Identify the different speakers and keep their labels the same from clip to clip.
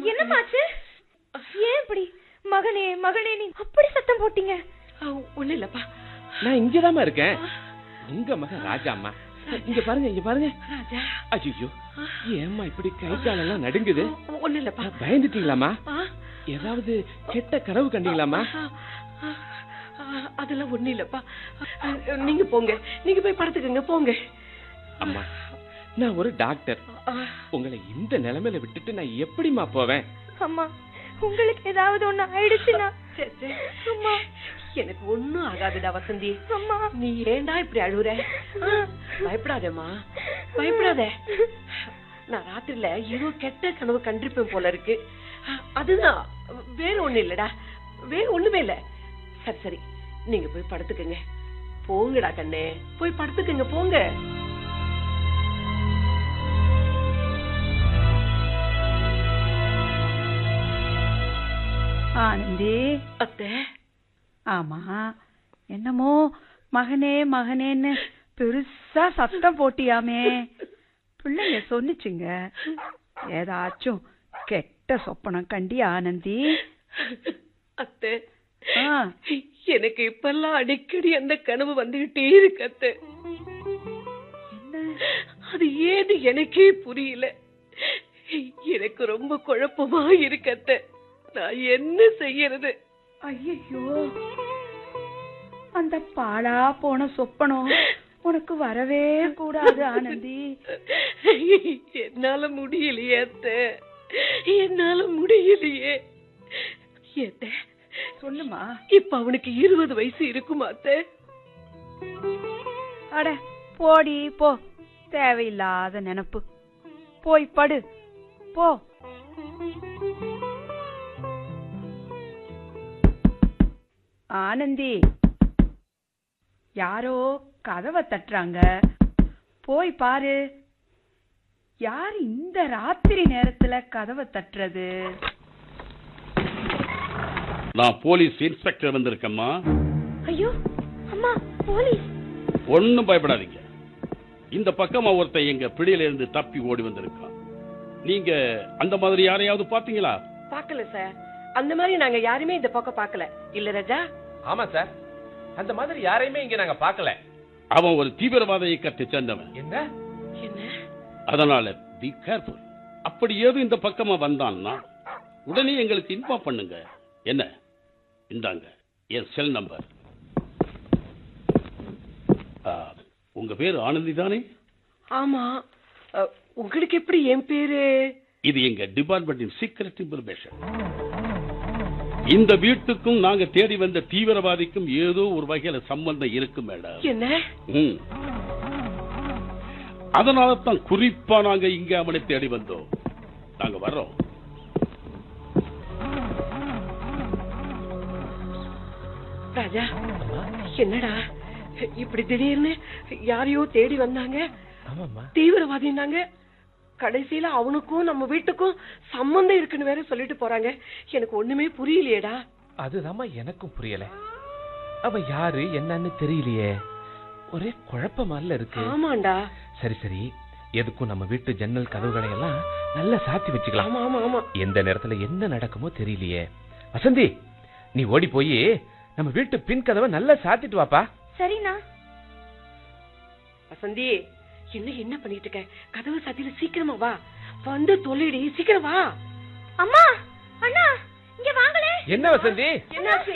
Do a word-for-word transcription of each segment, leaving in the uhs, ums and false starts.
Speaker 1: என்னமாச்சு? ஏன் இப்படி மகனே மகனே நீ அப்படி சத்தம் போட்டீங்க?
Speaker 2: ஒண்ணு இல்லப்பா,
Speaker 3: நான் இங்கதாம்மா இருக்கேன். உங்க மகன் ராஜாம்மா. இங்க பாருங்க, இங்க பாருங்க.
Speaker 2: ராஜா.
Speaker 3: ஐயோ, ஏம்மா இப்படி கை காலெல்லாம் நடுங்குது?
Speaker 2: ஒண்ணு இல்லப்பா.
Speaker 3: பயந்துட்டீங்களாமா? ஏதாவது கெட்ட கனவு கண்டீங்களாமா?
Speaker 2: அதெல்லாம் ஒண்ணு இல்லப்பா. நீங்க போங்க, நீங்க போய் படுத்துக்கங்க, போங்க.
Speaker 3: அம்மா, நான் ஒரு டாக்டர். உங்களை இந்த நிலைமையில விட்டுட்டு நான் எப்படிமா போவேன்?
Speaker 1: அம்மா, உங்களுக்கு ஏதாவது ஒண்ணு ஆயிடுச்சுன்னா?
Speaker 2: அம்மா, எனக்கு ஒண்ணும் ஆகாதுடா வசந்தி.
Speaker 1: அம்மா,
Speaker 2: நீ ஏண்டா இப்படி அழுவுற? பயப்படாதேம்மா, பயப்படாத. நான் ராத்திரில ஏதோ கெட்ட கனவு கண்டிருப்பேன் போல இருக்கு. அதுதான், வேற ஒண்ணு இல்லடா, வேற ஒண்ணுமே இல்ல. சரி சரி, நீங்க போய் படுத்துக்கங்க. போங்கடா கண்ணே, போய் படுத்துக்கங்க, போங்க.
Speaker 4: ஆனந்தி.
Speaker 2: அத்தை.
Speaker 4: ஆமா, என்னமோ மகனே மகனேன்னு பெருசா சத்தம் போட்டியாமே. பிள்ளைங்க சொன்னிச்சுங்க, ஏதாச்சும் கெட்ட சொப்பனம் கண்டி ஆனந்தி?
Speaker 2: அத்தை, எனக்கு இப்பெல்லாம் அடிக்கடி அந்த கனவு வந்துகிட்டே இருக்கு அத்தை. அது ஏது எனக்கே புரியல. எனக்கு ரொம்ப குழப்பமா இருக்கு அத்தை. நான் என்ன செய்யறது?
Speaker 4: ஐயோ, அந்த பாழா போன சொப்பனம் உனக்கு வரவே கூடாது ஆனந்தி.
Speaker 2: என்னால முடியலையே அத்தை, என்னால முடியலையே.
Speaker 4: சொல்லுமா.
Speaker 2: இப்ப அவனுக்கு இருபது வயசு இருக்குமா அத்தை?
Speaker 4: அட போடி போ, தேவையில்லாத நினைப்பு. போய் படு போ. ஆனந்தி, யாரோ கதவை தட்டுறாங்க, போய் பாரு. யார் இந்த ராத்திரி நேரத்துல கதவை தட்டுறது?
Speaker 5: நான் போலீஸ் இன்ஸ்பெக்டர் வந்திருக்கேம்மா.
Speaker 1: ஐயோ அம்மா, போலீஸ்.
Speaker 5: ஒன்னும் பயப்படாதீங்க. இந்த பக்கமா ஒருத்தன் எங்க பிடியில இருந்து தப்பி ஓடி வந்திருக்கான். நீங்க அந்த மாதிரி யாரையாவது பாத்தீங்களா?
Speaker 2: பாக்கல சார், அந்த மாதிரி நாங்க யாருமே இந்த பக்கம் பாக்கல. இல்ல ராஜா?
Speaker 3: ஆமா சார், அந்த மாதிரி யாரையுமே இங்க நாங்க பாக்கல.
Speaker 5: அவன் ஒரு தீவிரவாத இயக்கத்தை சேர்ந்தவன்.
Speaker 3: என்ன
Speaker 2: என்ன?
Speaker 5: அதனால பி கேர்ஃபுல். அப்படி ஏதும் இந்த பக்கமா வந்தான்னா உடனே எங்களுக்கு இன்ஃபார்ம் பண்ணுங்க. என்ன, இந்தாங்க என் செல் நம்பர். உங்க பேரு ஆனந்தி தானே?
Speaker 2: ஆமா. உங்களுக்கு எப்படி என் பேரு?
Speaker 5: இது எங்க டிபார்ட்மெண்டின் சீக்ரெட் இன்ஃபர்மேஷன். இந்த வீட்டுக்கும் நாங்க தேடி வந்த தீவிரவாதிக்கும் ஏதோ ஒரு வகையில சம்பந்தம் இருக்கு மேடம்.
Speaker 2: என்ன?
Speaker 5: அதனால தான் குறிப்பா நாங்க இங்க அவனை தேடி வந்தோம். நாங்க வர்றோம்.
Speaker 2: ராஜா, என்னடா இப்படி திடீர்னு யாரையோ தேடி வந்தாங்க, தீவிரவாதினாங்க. கடைசியில அவனுக்கும் நம்ம வீட்டுக்கும் சம்பந்தம் இருக்குன்னு வேற சொல்லிட்டு போறாங்க. எனக்கு ஒண்ணுமே புரியலையேடா.
Speaker 3: அதுதாம்மா எனக்கும் புரியல. அவ யாரு என்னன்னு தெரியலையே, ஒரே குழப்பமால இருக்கு.
Speaker 2: ஆமாண்டா.
Speaker 3: சரி சரி, எதுக்கும் நம்ம வீட்டு ஜன்னல் கதவுகளை எல்லாம் நல்லா சாத்தி வச்சுக்கலாம்.
Speaker 2: ஆமா ஆமா ஆமா.
Speaker 3: எந்த நேரத்துல என்ன நடக்குமோ தெரியலையே. வசந்தி, நீ ஓடி போய் நம்ம வீட்டு பின் கதவை நல்லா சாத்திட்டு வாப்பா.
Speaker 1: சரிண்ணா.
Speaker 2: வசந்தி, என்ன என்ன பண்ணிட்டு இருக்க? கதவு சாத்தில, சீக்கிரமா வா. வந்து தொலைடி, சீக்கிரம் வா.
Speaker 1: அம்மா, அண்ணா, இங்க வாங்களே.
Speaker 3: என்ன வசந்தி?
Speaker 2: என்னாச்சு?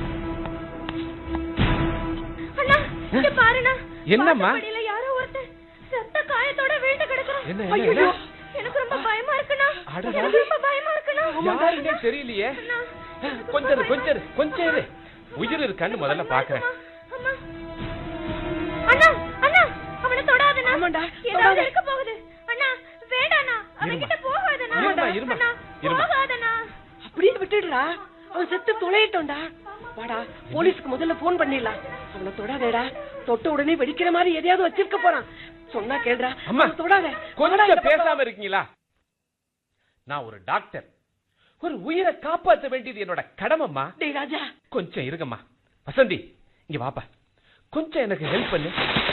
Speaker 1: அண்ணா, இங்க பாருண்ணா.
Speaker 3: என்னம்மா?
Speaker 1: படியில யாரோ ஒருத்தர் ரத்த காயத்தோட விழுந்து கிடக்குறான்.
Speaker 3: என்ன
Speaker 2: ஐயோ,
Speaker 1: எனக்கு ரொம்ப பயமா இருக்குண்ணா. எனக்கு ரொம்ப பயமா இருக்குண்ணா.
Speaker 3: யாருன்னே தெரியலையே. கொஞ்சம் கொஞ்சம் கொஞ்சம் உயிர் இருக்கான்னு முதல்ல பாக்குறேன்.
Speaker 1: அண்ணா, அண்ணா, அவனை தொடாதண்ணா.
Speaker 2: ஆமாண்டா,
Speaker 1: ஏதாவது இருக்க போகுது. அண்ணா, வேண்டாண்ணா, அவன்கிட்ட போகாதண்ணா.
Speaker 3: இருமா இருமா இருமா.
Speaker 1: போகாதண்ணா.
Speaker 2: அப்படியே விட்டுடுடா, அவன் செத்து தொலையட்டோம்டா. வாடா, போலீஸ்க்கு முதல்ல போன் பண்ணிடலாம். அவனை தொடாதேடா, தொட்ட உடனே வெடிக்கிற மாதிரி எதையாவது வச்சிருக்க போறான். சொன்னா கேளுடா.
Speaker 3: அம்மா,
Speaker 2: தொடாத.
Speaker 3: கொஞ்சம் பேசாம இருக்கீங்களா? நான் ஒரு டாக்டர், ஒரு உயிரை காப்பாற்ற வேண்டியது என்னோட கடமைம்மா.
Speaker 2: டேய் ராஜா,
Speaker 3: கொஞ்சம் இருங்கம்மா. வசந்தி, இங்க வாப்பா, கொஞ்சம் எனக்கு ஹெல்ப் பண்ணு.